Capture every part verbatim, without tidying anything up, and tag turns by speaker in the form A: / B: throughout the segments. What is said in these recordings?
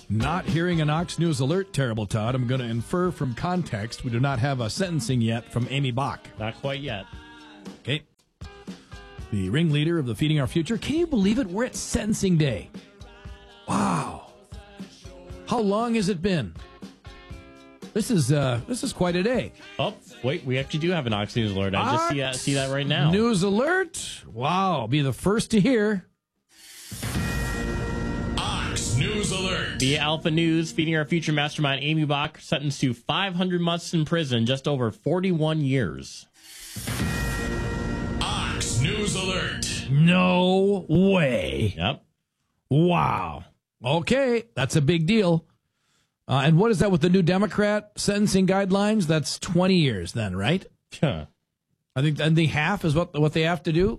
A: Not hearing an Ox News alert, Terrible Todd. I'm going to infer from context we do not have a sentencing yet from Amy Bach.
B: Not quite yet.
A: Okay. The ringleader of the Feeding Our Future. Can you believe it? We're at sentencing day. Wow. How long has it been? This is uh, this is quite a day.
B: Oh, wait, we actually do have an Ox News alert. I just see that, see that right now.
A: News alert. Wow. Be the first to hear.
C: Ox News alert.
B: The Alpha News, Feeding Our Future mastermind Amy Bach sentenced to five hundred months in prison, just over forty-one years.
C: Ox News alert.
A: No way.
B: Yep.
A: Wow. Okay, that's a big deal. Uh, and what is that with the new Democrat sentencing guidelines? That's twenty years then, right?
B: Huh.
A: I think I think half is what what they have to do.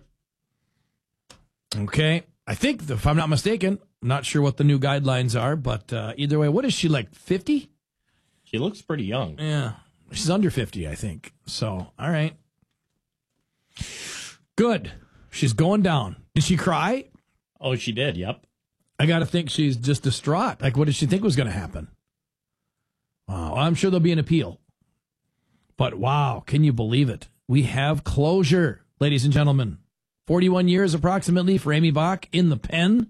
A: Okay. I think, if I'm not mistaken, I'm not sure what the new guidelines are, but uh, either way, what is she, like fifty?
B: She looks pretty young.
A: Yeah. She's under fifty, I think. So, all right. Good. She's going down. Did she cry?
B: Oh, she did, yep.
A: I got to think she's just distraught. Like, what did she think was going to happen? Wow. I'm sure there'll be an appeal. But wow, can you believe it? We have closure, ladies and gentlemen. forty-one years approximately for Amy Bach in the pen.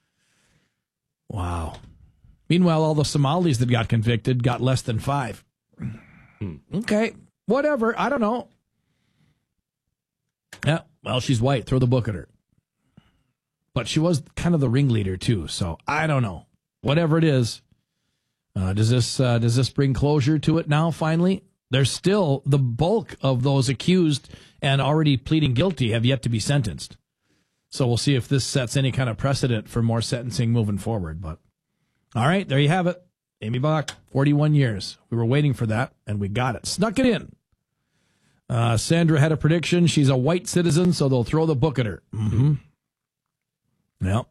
A: Wow. Meanwhile, all the Somalis that got convicted got less than five.
B: Hmm.
A: Okay. Whatever. I don't know. Yeah. Well, she's white. Throw the book at her. But she was kind of the ringleader, too. So I don't know. Whatever it is, uh, does this uh, does this bring closure to it now, finally? There's still the bulk of those accused and already pleading guilty have yet to be sentenced. So we'll see if this sets any kind of precedent for more sentencing moving forward. But all right, there you have it. Amy Bach, forty-one years. We were waiting for that, and we got it. Snuck it in. Uh, Sandra had a prediction. She's a white citizen, so they'll throw the book at her. Mm-hmm. Yep.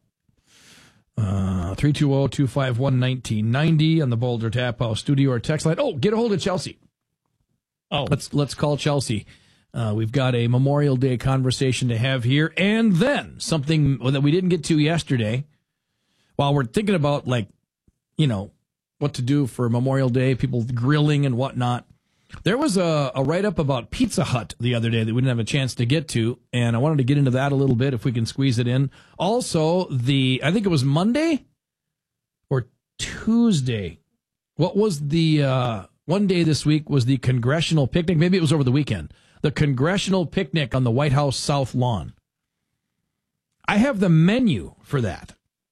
A: Uh, three two zero, two five one, one nine nine zero on the Boulder Tap House studio or text line. Oh, get a hold of Chelsea.
B: Oh,
A: let's let's call Chelsea. Uh, we've got a Memorial Day conversation to have here, and then something that we didn't get to yesterday. While we're thinking about, like, you know, what to do for Memorial Day, people grilling and whatnot. There was a, a write-up about Pizza Hut the other day that we didn't have a chance to get to, and I wanted to get into that a little bit if we can squeeze it in. Also, the I think it was Monday or Tuesday. What was the uh, one day this week was the congressional picnic? Maybe it was over the weekend. The congressional picnic on the White House South Lawn. I have the menu for that.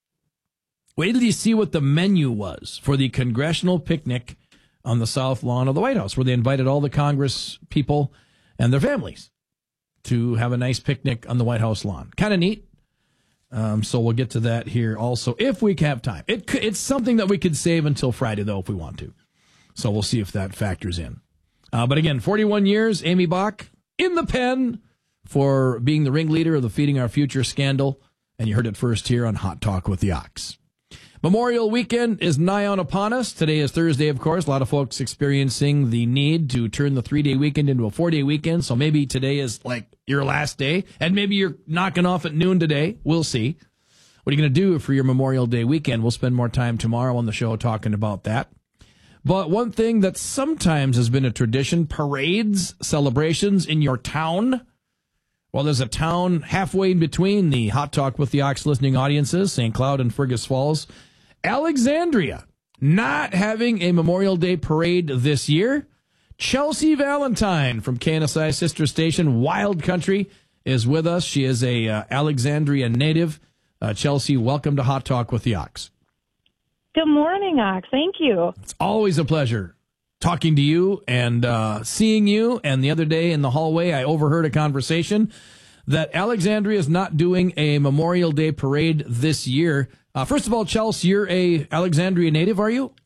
A: Wait till you see what the menu was for the congressional picnic on the South Lawn of the White House, where they invited all the Congress people and their families to have a nice picnic on the White House lawn. Kind of neat. Um, so we'll get to that here also, if we have time. It, it's something that we could save until Friday, though, if we want to. So we'll see if that factors in. Uh, but again, forty-one years, Amy Bach in the pen for being the ringleader of the Feeding Our Future scandal. And you heard it first here on Hot Talk with the Ox. Memorial weekend is nigh on upon us. Today is Thursday, of course. A lot of folks experiencing the need to turn the three-day weekend into a four-day weekend. So maybe today is like your last day, and maybe you're knocking off at noon today. We'll see. What are you going to do for your Memorial Day weekend? We'll spend more time tomorrow on the show talking about that. But one thing that sometimes has been a tradition, parades, celebrations in your town. Well, there's a town halfway in between the Hot Talk with the Ox listening audiences, Saint Cloud and Fergus Falls. Alexandria, not having a Memorial Day parade this year. Chelsea Valentine from K N S I sister station Wild Country is with us. She is a uh, Alexandria native. Uh, Chelsea, welcome to Hot Talk with the Ox.
D: Good morning, Ox. Thank you.
A: It's always a pleasure talking to you and uh, seeing you. And the other day in the hallway, I overheard a conversation that Alexandria is not doing a Memorial Day parade this year. Uh, first of all, Chelsea, you're a Alexandria native, are you?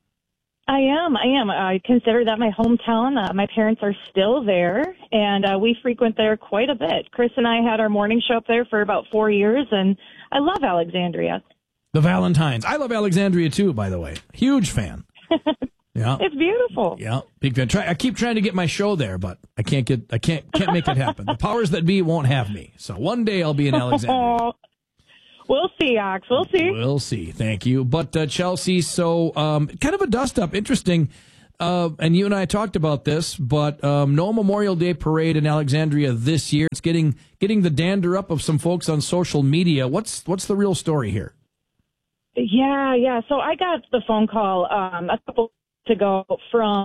D: I am. I am. I consider that my hometown. Uh, my parents are still there, and uh, we frequent there quite a bit. Chris and I had our morning show up there for about four years, and I love Alexandria.
A: The Valentines. I love Alexandria, too, by the way. Huge fan. Yeah,
D: it's beautiful.
A: Yeah, big fan. Try, I keep trying to get my show there, but I can't get. I can't can't make it happen. The powers that be won't have me. So one day I'll be in Alexandria.
D: We'll see, Ox. We'll see.
A: We'll see. Thank you. But uh, Chelsea, so um, kind of a dust-up. Interesting. Uh, and you and I talked about this, but um, no Memorial Day parade in Alexandria this year. It's getting getting the dander up of some folks on social media. What's what's the real story here?
D: Yeah, yeah. So I got the phone call um, a couple weeks ago from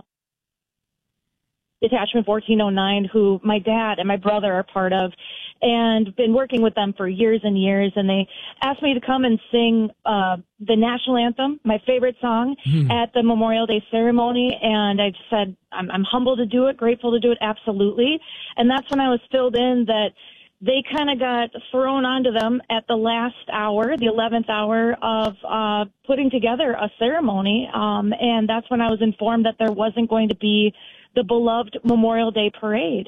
D: Detachment fourteen oh nine, who my dad and my brother are part of, and been working with them for years and years. And they asked me to come and sing uh, the national anthem, my favorite song, hmm. at the Memorial Day ceremony. And I just said, I'm, I'm humbled to do it, grateful to do it, absolutely. And that's when I was filled in that they kind of got thrown onto them at the last hour, the eleventh hour of uh, putting together a ceremony. Um, and that's when I was informed that there wasn't going to be the beloved Memorial Day parade.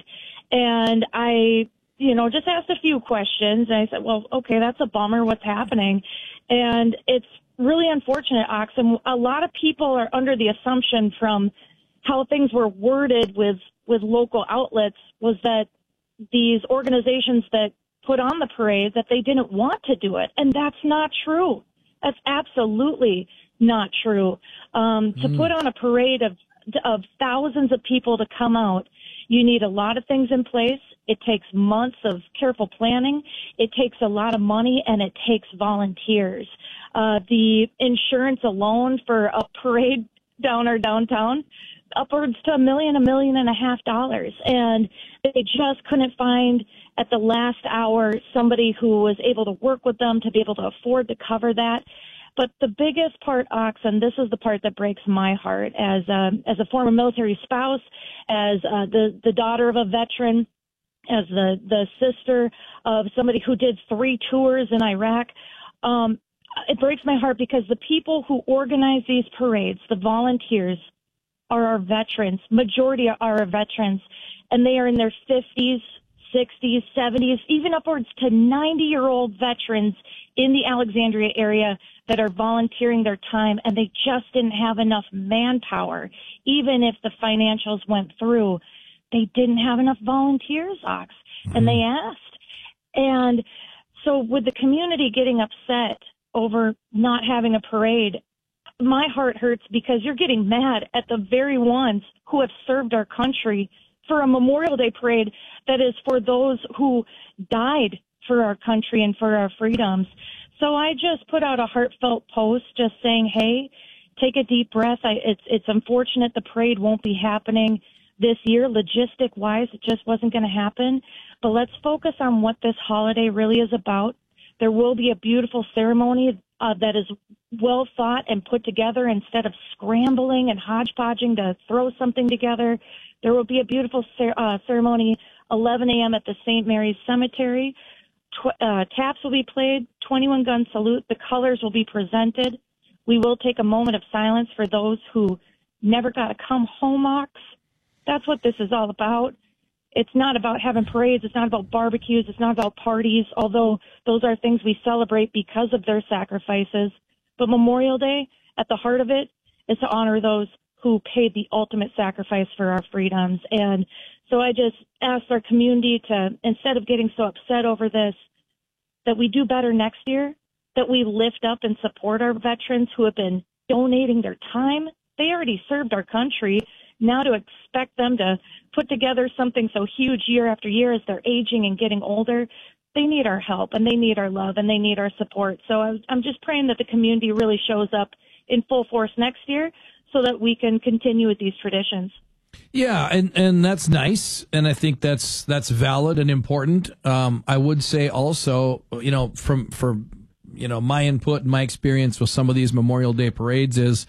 D: And I, you know, just asked a few questions. And I said, well, okay, that's a bummer. What's happening? And it's really unfortunate, Ox. And a lot of people are under the assumption from how things were worded with, with local outlets was that these organizations that put on the parade, that they didn't want to do it. And that's not true. That's absolutely not true. Um, to mm. put on a parade of of thousands of people to come out, you need a lot of things in place. It takes months of careful planning. It takes a lot of money, and it takes volunteers. Uh, the insurance alone for a parade down our downtown, upwards to a million, a million and a half dollars. And they just couldn't find at the last hour somebody who was able to work with them to be able to afford to cover that. But the biggest part, Ox, and this is the part that breaks my heart as a, as a former military spouse, as uh, the, the daughter of a veteran, as the, the sister of somebody who did three tours in Iraq. Um, it breaks my heart because the people who organize these parades, the volunteers, are our veterans. Majority are our veterans, and they are in their fifties, sixties, seventies, even upwards to ninety-year-old veterans in the Alexandria area that are volunteering their time, and they just didn't have enough manpower. Even if the financials went through, they didn't have enough volunteers, Ox, mm-hmm. and they asked. And so with the community getting upset over not having a parade, my heart hurts because you're getting mad at the very ones who have served our country for a Memorial Day parade that is for those who died for our country and for our freedoms. So I just put out a heartfelt post just saying, hey, take a deep breath. I, it's, it's unfortunate the parade won't be happening this year. Logistic-wise, it just wasn't going to happen. But let's focus on what this holiday really is about. There will be a beautiful ceremony uh, that is well thought and put together instead of scrambling and hodgepodging to throw something together. There will be a beautiful cer- uh, ceremony, eleven a.m. at the Saint Mary's Cemetery. Tw- uh, taps will be played, twenty-one gun salute. The colors will be presented. We will take a moment of silence for those who never got to come home, Ox. That's what this is all about. It's not about having parades. It's not about barbecues. It's not about parties, although those are things we celebrate because of their sacrifices. But Memorial Day, at the heart of it, is to honor those who paid the ultimate sacrifice for our freedoms. And so I just ask our community to, instead of getting so upset over this, that we do better next year, that we lift up and support our veterans who have been donating their time. They already served our country. Now to expect them to put together something so huge year after year as they're aging and getting older, they need our help and they need our love and they need our support. So I'm just praying that the community really shows up in full force next year so that we can continue with these traditions.
A: Yeah, and, and that's nice, and I think that's that's valid and important. Um, I would say also, you know, from for you know my input and my experience with some of these Memorial Day parades is,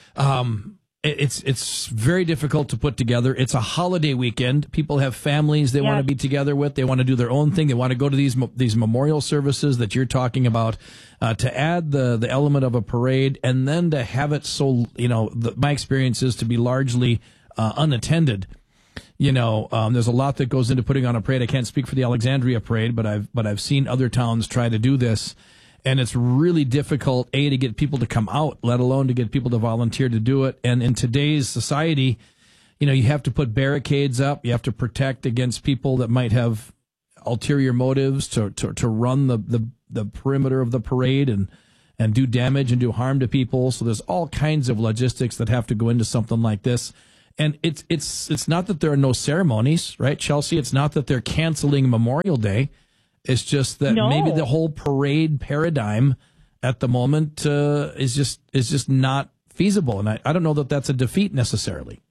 A: um, it's it's very difficult to put together. It's a holiday weekend. People have families they yeah. want to be together with. They want to do their own thing. They want to go to these these memorial services that you're talking about. Uh, to add the the element of a parade, and then to have it so, you know, the, my experience is to be largely Uh, unattended. You know, um, there's a lot that goes into putting on a parade. I can't speak for the Alexandria parade, but I've but I've seen other towns try to do this, and it's really difficult, A, to get people to come out, let alone to get people to volunteer to do it. And in today's society, you know, you have to put barricades up. You have to protect against people that might have ulterior motives to to, to run the, the the perimeter of the parade and and do damage and do harm to people. So there's all kinds of logistics that have to go into something like this. And it's it's it's not that there are no ceremonies, right, Chelsea? It's not that they're canceling Memorial Day. It's just that
D: No.
A: maybe the whole parade paradigm at the moment uh, is just is just not feasible. And I, I don't know that that's a defeat necessarily.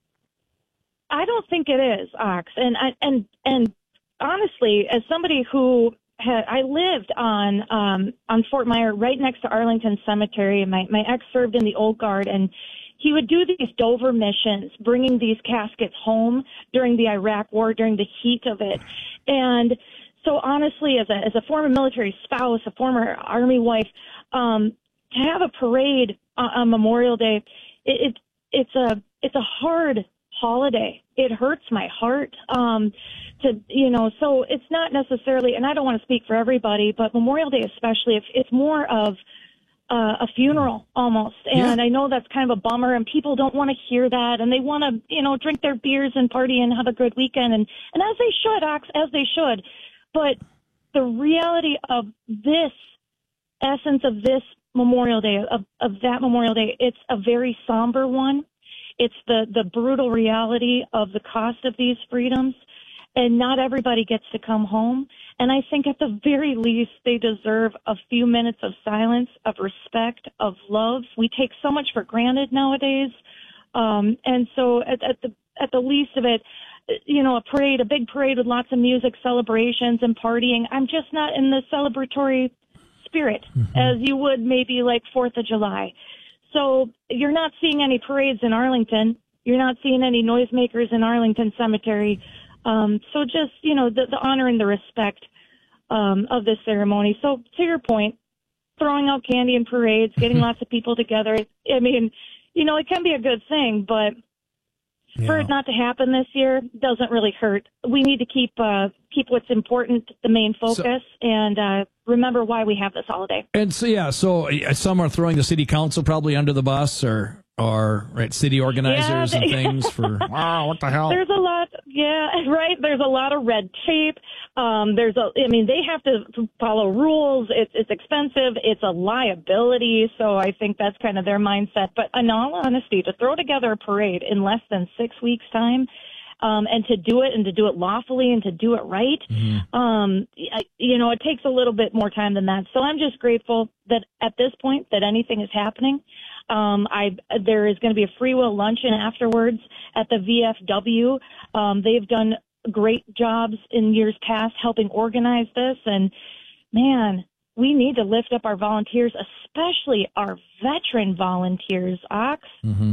D: I don't think it is, Ox. And I, and and honestly, as somebody who had, I lived on um, on Fort Myer, right next to Arlington Cemetery. My my ex served in the Old Guard, and he would do these Dover missions, bringing these caskets home during the Iraq War, during the heat of it. And so, honestly, as a as a former military spouse, a former Army wife, um, to have a parade on, on Memorial Day, it, it it's a it's a hard holiday. It hurts my heart. Um, to, you know, so it's not necessarily, and I don't want to speak for everybody, but Memorial Day especially, it's, it's more of uh, a funeral almost. And
A: Yeah.
D: I know that's kind of a bummer, and people don't want to hear that, and they want to, you know, drink their beers and party and have a good weekend, and, and as they should, Ox, as they should. But the reality of this essence of this Memorial Day, of, of that Memorial Day, it's a very somber one. It's the, the brutal reality of the cost of these freedoms, and not everybody gets to come home. And I think at the very least, they deserve a few minutes of silence, of respect, of love. We take so much for granted nowadays. Um, and so at, at the at the least of it, you know, a parade, a big parade with lots of music, celebrations, and partying. I'm just not in the celebratory spirit mm-hmm. as you would maybe like Fourth of July. So you're not seeing any parades in Arlington. You're not seeing any noisemakers in Arlington Cemetery. Um, so just, you know, the, the honor and the respect um, of this ceremony. So to your point, throwing out candy in parades, getting lots of people together, I mean, you know, it can be a good thing, but
A: Yeah.
D: for it not to happen this year doesn't really hurt. We need to keep uh, keep what's important the main focus, so, and uh, remember why we have this holiday.
A: And so, yeah, so uh, some are throwing the city council probably under the bus, or or right city organizers
D: yeah, they,
A: and things for wow, what the hell?
D: There's a lot, yeah, right. There's a lot of red tape. Um, there's a, I mean, they have to follow rules. It's it's expensive. It's a liability. So I think that's kind of their mindset. But in all honesty, to throw together a parade in less than six weeks' time, um, and to do it and to do it lawfully and to do it right, mm-hmm. um, I, you know, it takes a little bit more time than that. So I'm just grateful that at this point that anything is happening. Um, I, there is going to be a free will luncheon afterwards at the V F W. Um, they've done great jobs in years past helping organize this. And, man, we need to lift up our volunteers, especially our veteran volunteers, Ox.
A: Mm-hmm.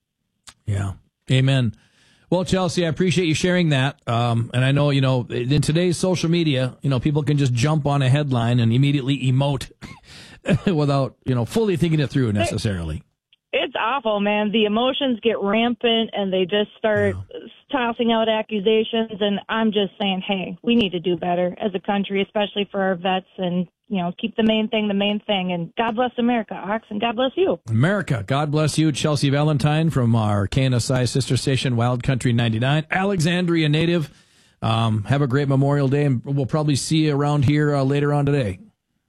A: Yeah. Amen. Well, Chelsea, I appreciate you sharing that. Um, and I know, you know, in today's social media, you know, people can just jump on a headline and immediately emote without, you know, fully thinking it through necessarily.
D: It's awful, man. The emotions get rampant and they just start yeah. tossing out accusations. And I'm just saying, hey, we need to do better as a country, especially for our vets, and, you know, keep the main thing the main thing. And God bless America, Ox, and God bless you.
A: America, God bless you. Chelsea Valentine from our K N S I sister station, Wild Country ninety-nine, Alexandria native. Um, have a great Memorial Day, and we'll probably see you around here uh, later on today.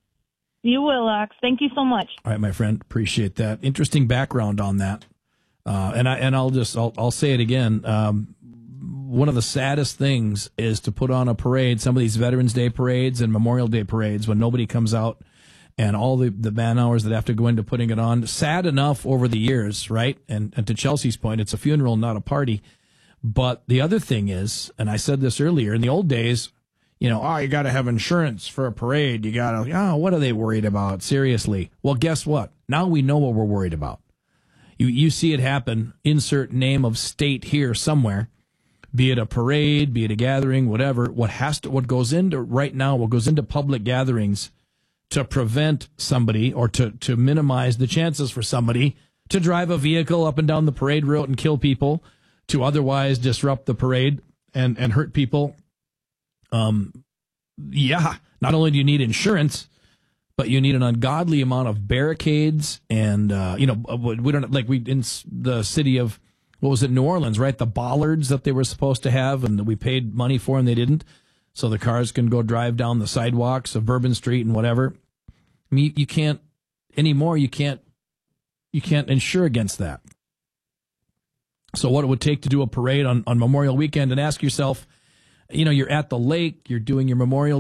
D: You will, Ox. Thank you so much.
A: All right, my friend. Appreciate that. Interesting background on that. Uh, and I and I'll just I'll I'll say it again. Um, one of the saddest things is to put on a parade, some of these Veterans Day parades and Memorial Day parades, when nobody comes out, and all the, the man hours that have to go into putting it on. Sad enough over the years, right? And and to Chelsea's point, it's a funeral, not a party. But the other thing is, and I said this earlier, in the old days, you know, oh, you got to have insurance for a parade. You got to, oh, what are they worried about? Seriously. Well, guess what? Now we know what we're worried about. You you see it happen, insert name of state here somewhere, be it a parade, be it a gathering, whatever. What has to, what goes into right now, what goes into public gatherings to prevent somebody or to, to minimize the chances for somebody to drive a vehicle up and down the parade route and kill people, to otherwise disrupt the parade and, and hurt people. Um, yeah, not only do you need insurance, but you need an ungodly amount of barricades and, uh, you know, we don't like we in the city of, what was it, New Orleans, right? The bollards that they were supposed to have and we paid money for and they didn't. So the cars can go drive down the sidewalks of Bourbon Street and whatever. I mean, you can't anymore. You can't you can't insure against that. So what it would take to do a parade on, on Memorial Weekend, and ask yourself, you know, you're at the lake, you're doing your Memorial